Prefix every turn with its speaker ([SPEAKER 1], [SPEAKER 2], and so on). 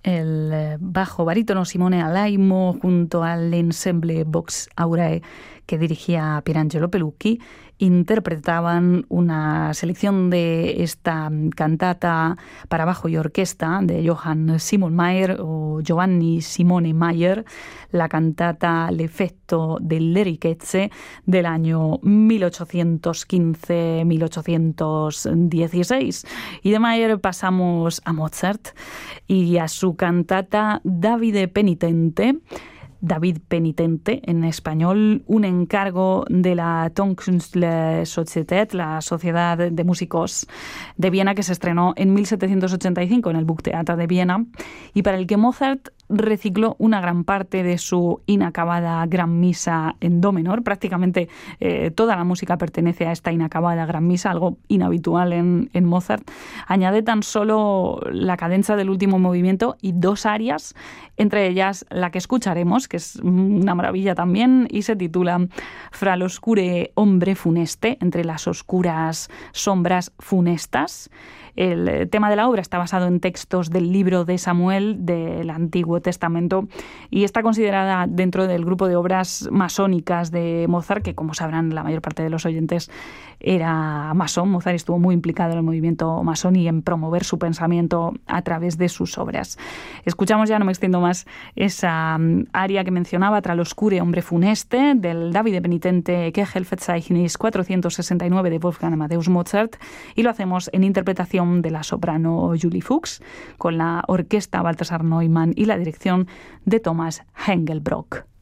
[SPEAKER 1] el bajo barítono Simone Alaimo junto al ensemble Vox Aurae que dirigía Pierangelo Pelucchi, interpretaban una selección de esta cantata para bajo y orquesta de Johann Simon Mayer o Giovanni Simone Mayer, la cantata L'effetto dell'Enriquezze del año 1815-1816. Y de Mayer pasamos a Mozart y a su cantata David Penitente, en español, un encargo de la Tonkünstlersocietät, la Sociedad de Músicos de Viena, que se estrenó en 1785 en el Burgtheater de Viena, y para el que Mozart recicló una gran parte de su inacabada Gran Misa en do menor. Prácticamente toda la música pertenece a esta inacabada Gran Misa, algo inhabitual en Mozart. Añade tan solo la cadenza del último movimiento y dos arias, entre ellas la que escucharemos, que es una maravilla también, y se titula Fra l'oscure ombre funeste, entre las oscuras sombras funestas. El tema de la obra está basado en textos del libro de Samuel del Antiguo Testamento y está considerada dentro del grupo de obras masónicas de Mozart, que, como sabrán la mayor parte de los oyentes, era masón. Mozart estuvo muy implicado en el movimiento masón y en promover su pensamiento a través de sus obras. Escuchamos, ya no me extiendo más, esa aria que mencionaba, Tra l'oscure ombre funeste, del David Penitente Kegelverzeichnis 469 de Wolfgang Amadeus Mozart, y lo hacemos en interpretación de la soprano Julie Fuchs, con la orquesta Balthasar Neumann y la dirección de Thomas Hengelbrock.